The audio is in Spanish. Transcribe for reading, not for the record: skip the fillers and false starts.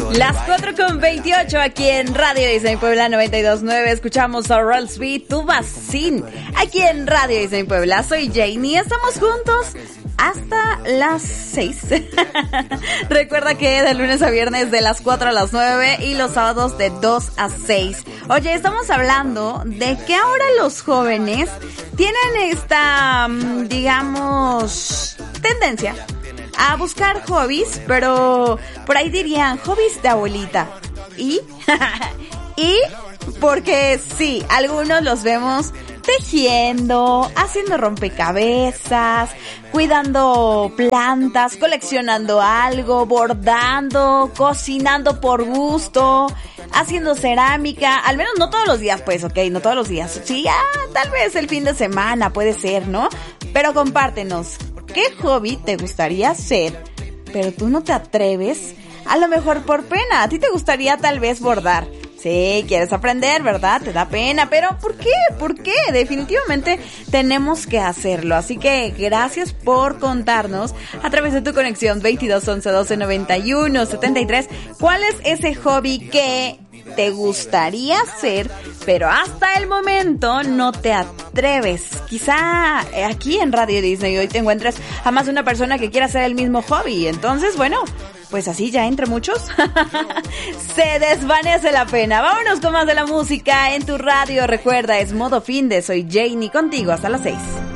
Las 4:28 aquí en Radio Disney Puebla 92.9. Escuchamos a Ralsby, Tu Vacín. Aquí en Radio Disney Puebla. Soy Janie. Estamos juntos hasta las 6. Recuerda que de lunes a viernes de las 4 a las 9 y los sábados de 2 a 6. Oye, estamos hablando de que ahora los jóvenes tienen esta, digamos, tendencia a buscar hobbies, pero por ahí dirían hobbies de abuelita. ¿Y? Y porque sí, algunos los vemos tejiendo, haciendo rompecabezas, cuidando plantas, coleccionando algo, bordando, cocinando por gusto, haciendo cerámica, al menos no todos los días, pues, ok, no todos los días. Sí, tal vez el fin de semana puede ser, ¿no? Pero compártenos, ¿qué hobby te gustaría hacer, pero tú no te atreves? A lo mejor por pena. A ti te gustaría tal vez bordar. Sí, quieres aprender, ¿verdad? Te da pena, pero ¿por qué? ¿Por qué? Definitivamente tenemos que hacerlo. Así que gracias por contarnos a través de tu conexión 22 11 12 91 73. ¿Cuál es ese hobby que te gustaría hacer, pero hasta el momento no te atreves? Quizá aquí en Radio Disney hoy te encuentres a más de una persona que quiera hacer el mismo hobby. Entonces, bueno, pues así ya entre muchos se desvanece la pena. Vámonos con más de la música en tu radio. Recuerda, es Modo Finde. Soy Janie contigo hasta las 6.